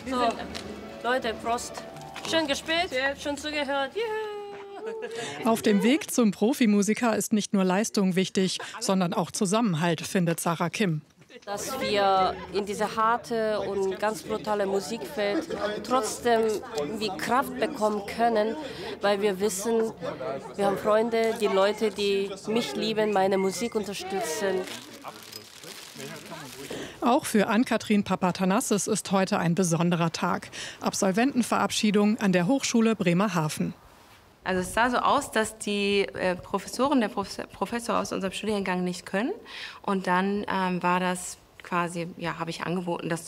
So, Leute, Prost. Schön gespielt, schön zugehört. Juhu. Auf dem Weg zum Profimusiker ist nicht nur Leistung wichtig, sondern auch Zusammenhalt, findet Sarah Kim. Dass wir in diese harte und ganz brutale Musikfeld trotzdem wie Kraft bekommen können, weil wir wissen, wir haben Freunde, die Leute, die mich lieben, meine Musik unterstützen. Auch für Ann-Kathrin Papatanassis ist heute ein besonderer Tag. Absolventenverabschiedung an der Hochschule Bremerhaven. Also es sah so aus, dass die Professorin, der Professor aus unserem Studiengang nicht können. Und dann war das quasi, ja, habe ich angeboten, das